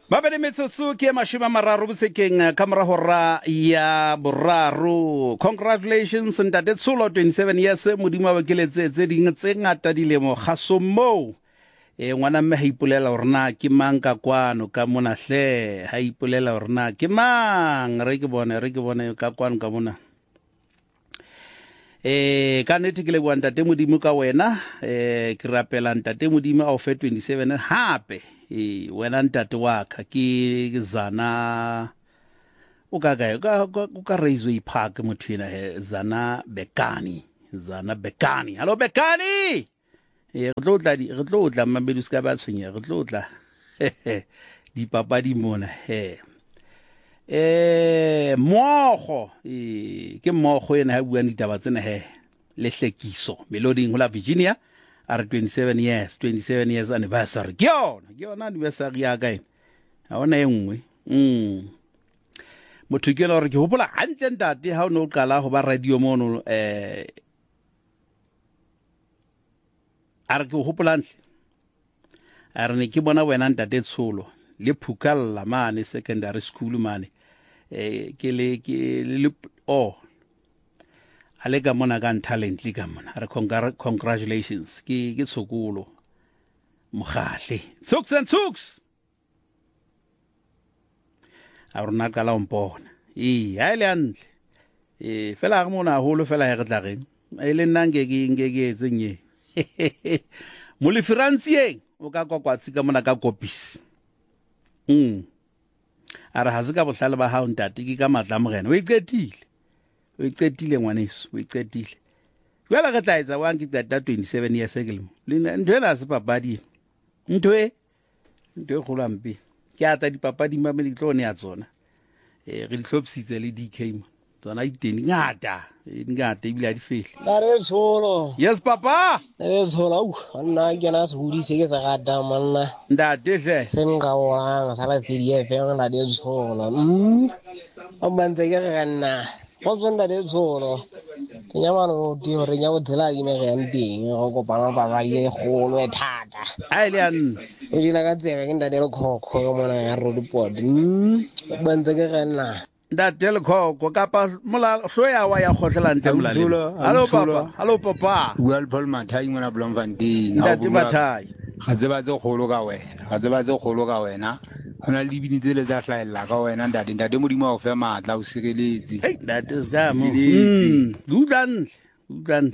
Babedi metsotso ke mashima mararo bosekeng ka mora hora ya boraro. Congratulations ntate Tsholo 27 years modimo wa keletse tse ding tse ngata dilemo gasomo. Ngwana mme ha ipolela hore na ke mang ka kwano ka mona hle, ha ipolela hore na ke mang, re ke bone ka kwano ka mona. Ka nete ke leboa ntate modimo ka wena, ke rapela ntate modimo a o fe 27 hape. Wena ntate wa ka ke Zana o ka raise ipark motho ena he Zana Bekani. Hello Bekani, re tlo tla mamedu ska ba tshwenya, re tlo tla di papadi mona he mogo ke mogo ena ha bua ditaba tsena he le hlekiso meloding hola Virginia are 27 years anniversary. Ke yona anniversary ya ka ena. Ha ona engwe. Motho ke le re ke hopola hantle ntate ha o no qala ho ba radio mono are ke hopola ntle. Are ne ke bona wena ntate Tsholo le Phukalla mane secondary school mane. Ke le ale ka mona ka talent le ka mona re congratulations ke Tsokolo Mogahle Tsuks a rona ka la mpona ha ile antle fela ga mona holo fela ya re tla reng ile nna ke etsenye mo le Frantsieng o ka kwakwatsi ka mona ka kopisi are ha se ka bohlale ba ha ntate ke ka matla mogena o iqetile ngwaneso o iqetile jwale re tla etsa wang ke tata 27 years egelo ntho ena se papadi ntho e kgolo ampe ke ata dipapadi mamedi tlone ya tsona re di hlopsitse le DK tsona iteni ngata ebile a di fele Ntate Tsholo. Yes papa Ntate Tsholo nna ke na se hudise ke sa gata manna ntate hle se nka wa sala tsedi fe Ntate Tsholo o mantse ke re nna go tsonda Ntate Tsholo ke nyamano di hore nya go dela di me ga nteng go kopana ba ile golo e thata a ile an o dila ka tsebe ke Ntate le khokho mona ya roadport o mantse ke re nna ntate le khokho kapa mola hloya wa ya khotlela ntle molaleng. Hello papa Well Paul Mathai mona Blomfontein ntate Mathai ga tseba tse kgolo ka wena hona le dibini tse le tsa hlaella ka wena ntate modimo wa o fe matla o sireletse that is damn good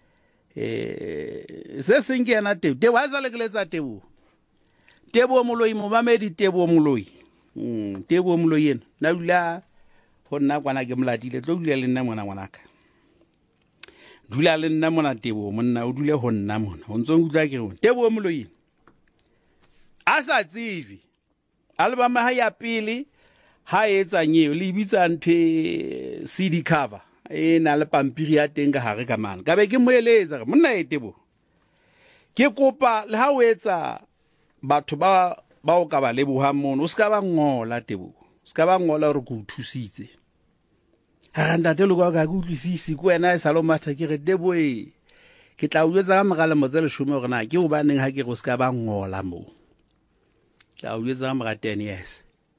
se seng ke ena te wa sa le ke letsa tebo moloi mo mamedi tebo moloi ena na dula ho nna kwana ke molatile tlo dula le nna ngwanaka dula le nna mona tebo monna o dule ho nna mona o ntse o dula ke re tebo moloi a sa tsivi album ha ya pele ha etsa nyeo le bitsa ntwe CD cover na le pampiri ya teng ka hare ka mana ka be ke moeletsa re monna tebo ke kopa le ha o etsa batho ba o ka ba leboha mono o ska ba ngola tebo ska ba ngola re go thusitse ha ntate lo ka utlwisisi ko wena e salo matha ke re tebo ke tla o etsa ka mogala motsele shumo gore na ke o baneng ha ke go ska ba ngola mo tla o etsa ka moga 10 years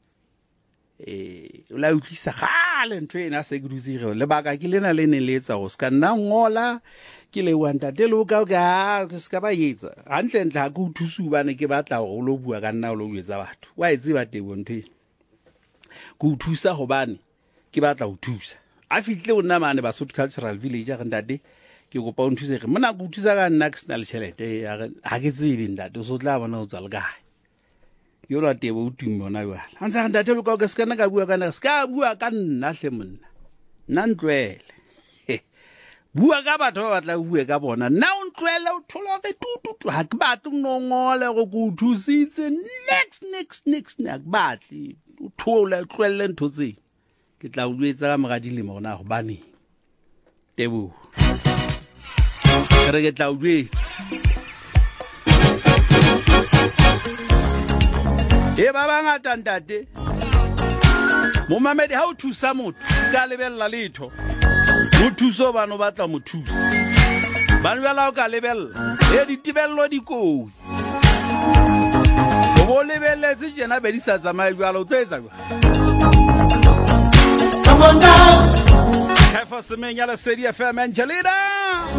o la utlwisa gale ntho ena se ke duzire le baka ke lena le ne le etsa go ska nna ngola ke le wa ntate lo ka ska ba etsa hantle ntla go thusu bane ke batla go lo bua ka nna o lo etsa batho wa itse ba tebo ntho go thusa hobane ke batla go thusa a fitle o nna mane ba South Cultural Village ga ntate ke go pa o nthuse re mona go thusa ka nna ke sna le chelete ha ke tsebe ntate o so tla bona o tsala kae yo la tebo o tumi bona jwala ha ntse ntate lo ka ska nna ka bua ka nna ska bua ka nna hle monna nna ntwele bua ka batho ba batla bua ka bona nna o ntwele o thola ke tutu ha ke batla no ngole go go thusitse next na ke batli o thola tlwelle ntho tse ke tla o etsa ka moga dilemo gona go bane tebo re ke tla o etsa ba bangata ntate mo mamedi ha o thusa motho ska lebella letho mo thuso bano batla mo thusa bana ba la o ka lebella ditibello dikotsi bo lebeletse jena be di sa tsamaye jwalo o tlo etsa jwang Hefa semenya la Lesedi FM Angelina